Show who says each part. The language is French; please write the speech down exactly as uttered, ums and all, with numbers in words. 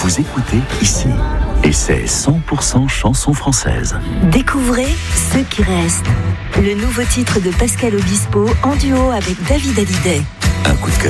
Speaker 1: vous écoutez ici. Et c'est cent pour cent chansons françaises.
Speaker 2: Découvrez Ceux qui restent. Le nouveau titre de Pascal Obispo en duo avec David Hallyday.
Speaker 1: Un coup de cœur.